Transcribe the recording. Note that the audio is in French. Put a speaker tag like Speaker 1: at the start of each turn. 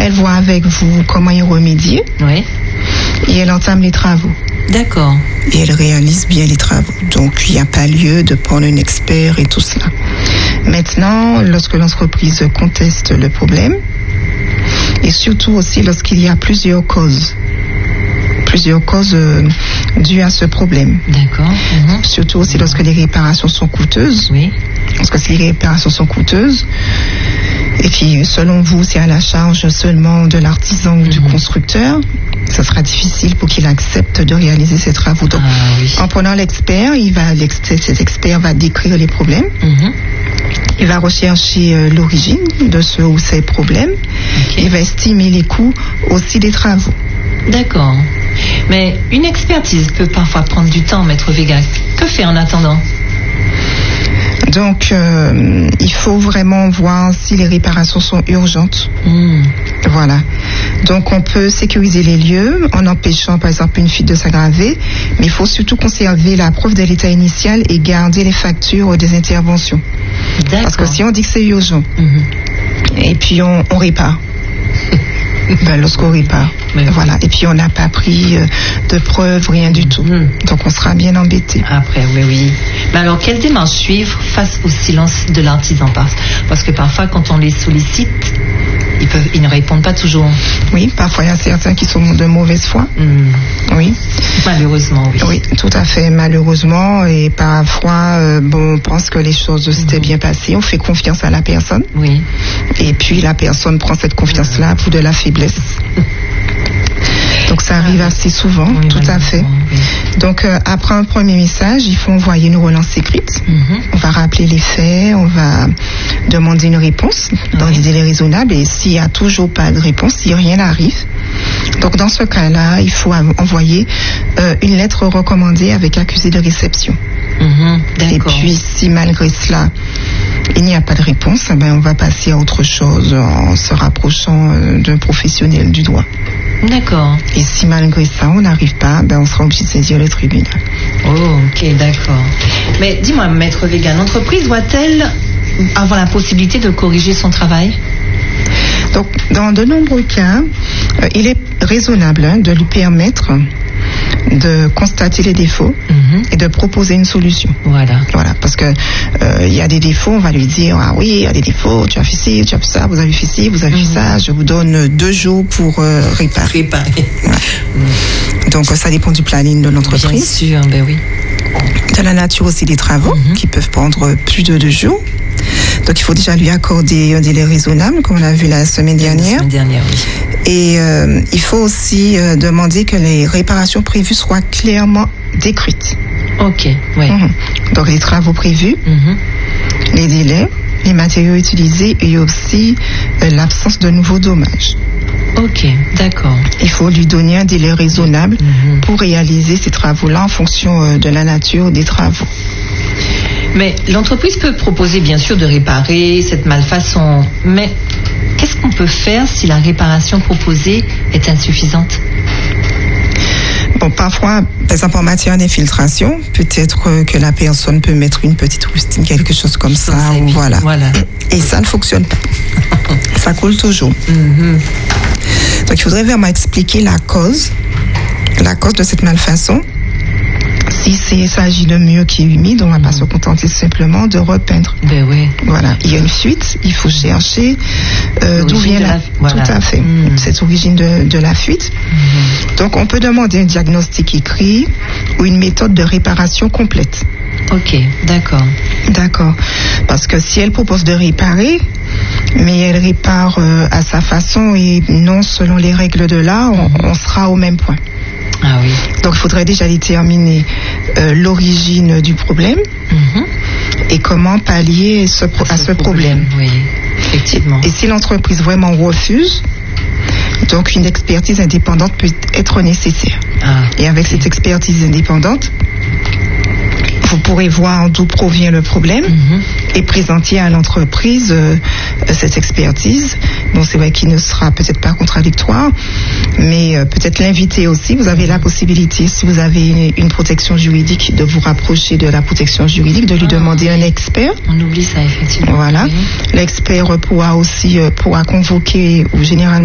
Speaker 1: elle voit avec vous comment y remédier.
Speaker 2: Oui.
Speaker 1: Et elle entame les travaux.
Speaker 2: D'accord.
Speaker 1: Et elle réalise bien les travaux. Donc, il n'y a pas lieu de prendre un expert et tout cela. Maintenant, lorsque l'entreprise conteste le problème, et surtout aussi lorsqu'il y a plusieurs causes dues à ce problème.
Speaker 2: D'accord.
Speaker 1: Surtout aussi lorsque les réparations sont coûteuses.
Speaker 2: Oui.
Speaker 1: Parce que si les réparations sont coûteuses, et puis selon vous, c'est à la charge seulement de l'artisan ou du constructeur, ça sera difficile pour qu'il accepte de réaliser ces travaux. Donc, en prenant l'expert, cet expert va décrire les problèmes. Il va rechercher l'origine de ce ou ces problèmes. Okay. Il va estimer les coûts aussi des travaux.
Speaker 2: D'accord. Mais une expertise peut parfois prendre du temps, Maître Vega. Que faire en attendant ?
Speaker 1: Donc, il faut vraiment voir si les réparations sont urgentes. Voilà. Donc, on peut sécuriser les lieux en empêchant, par exemple, une fuite de s'aggraver, mais il faut surtout conserver la preuve de l'état initial et garder les factures des interventions.
Speaker 2: D'accord.
Speaker 1: Parce que si on dit que c'est urgent, et puis on répare, lorsqu'on répare, voilà, et puis on n'a pas pris de preuves, rien du tout. Donc on sera bien embêté.
Speaker 2: Après, oui. Mais alors, quelle démarche suivre face au silence de l'artisan ? Parce que parfois, quand on les sollicite, ils ne répondent pas toujours.
Speaker 1: Oui, parfois il y a certains qui sont de mauvaise foi. Oui.
Speaker 2: Malheureusement, oui.
Speaker 1: Oui, tout à fait, malheureusement. Et parfois, on pense que les choses s'étaient bien passées. On fait confiance à la personne.
Speaker 2: Oui.
Speaker 1: Et puis la personne prend cette confiance-là pour de la faiblesse. Donc ça arrive assez souvent, tout à fait. Oui. Donc après un premier message, il faut envoyer une relance écrite. On va rappeler les faits, on va demander une réponse dans les délais raisonnables. Et s'il n'y a toujours pas de réponse, si rien n'arrive, donc dans ce cas-là, il faut envoyer une lettre recommandée avec accusé de réception. Et puis si malgré cela, il n'y a pas de réponse, on va passer à autre chose en se rapprochant d'un professionnel du droit.
Speaker 2: D'accord.
Speaker 1: Et si malgré ça, on n'arrive pas, on sera obligé de saisir le tribunal.
Speaker 2: Oh, ok, d'accord. Mais dis-moi, Maître Vega, l'entreprise doit-elle avoir la possibilité de corriger son travail ?
Speaker 1: Donc, dans de nombreux cas, il est raisonnable de lui permettre de constater les défauts et de proposer une solution.
Speaker 2: Voilà,
Speaker 1: parce que il y a des défauts, on va lui dire oui, il y a des défauts, tu as fait ci, tu as fait ça, vous avez fait ci, vous avez fait ça, je vous donne 2 jours pour réparer. Donc ça dépend du planning de l'entreprise.
Speaker 2: Bien sûr, oui.
Speaker 1: De la nature aussi des travaux qui peuvent prendre plus de 2 jours. Donc il faut déjà lui accorder un délai raisonnable, comme on l'a vu la semaine dernière.
Speaker 2: Oui.
Speaker 1: Et il faut aussi demander que les réparations prévues soient clairement décrites.
Speaker 2: Ok, oui.
Speaker 1: Donc les travaux prévus, les délais, les matériaux utilisés et aussi l'absence de nouveaux dommages.
Speaker 2: Ok, d'accord.
Speaker 1: Il faut lui donner un délai raisonnable pour réaliser ces travaux-là en fonction de la nature des travaux.
Speaker 2: Mais l'entreprise peut proposer bien sûr de réparer cette malfaçon, mais qu'est-ce qu'on peut faire si la réparation proposée est insuffisante ?
Speaker 1: Parfois, par exemple en matière d'infiltration, peut-être que la personne peut mettre une petite rustine, quelque chose comme ça, ou voilà. Et ça ne fonctionne pas. Ça coule toujours. Donc il faudrait vraiment expliquer la cause de cette malfaçon. Si il s'agit de murs qui est humide, on ne va pas se contenter simplement de repeindre.
Speaker 2: Oui.
Speaker 1: Voilà, il y a une fuite, il faut chercher d'où vient
Speaker 2: Voilà.
Speaker 1: Tout à fait, cette origine de la fuite. Donc on peut demander un diagnostic écrit ou une méthode de réparation complète.
Speaker 2: Ok, d'accord.
Speaker 1: Parce que si elle propose de réparer, mais elle répare à sa façon et non selon les règles de l'art, on sera au même point.
Speaker 2: Ah oui.
Speaker 1: Donc il faudrait déjà déterminer l'origine du problème et comment pallier à ce problème.
Speaker 2: Oui, effectivement.
Speaker 1: Et si l'entreprise vraiment refuse, donc une expertise indépendante peut être nécessaire. Et avec cette expertise indépendante, vous pourrez voir d'où provient le problème et présenter à l'entreprise cette expertise. Bon, c'est vrai qu'il ne sera peut-être pas contradictoire, mais peut-être l'inviter aussi. Vous avez la possibilité, si vous avez une protection juridique, de vous rapprocher de la protection juridique, de lui demander un expert.
Speaker 2: On oublie ça, effectivement.
Speaker 1: Voilà. Oui. L'expert pourra convoquer, ou généralement